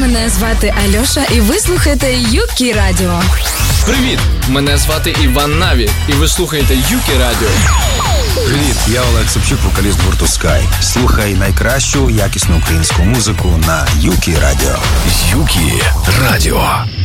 мене звати Альоша, і ви слухаєте Юкі Радіо. Привіт! Мене звати Іван Наві, і ви слухаєте Юкі Радіо. Привіт, я Олег Собчук, вокаліст гурту Sky. Слухай найкращу якісну українську музику на Юкі Радіо. Юкі Радіо.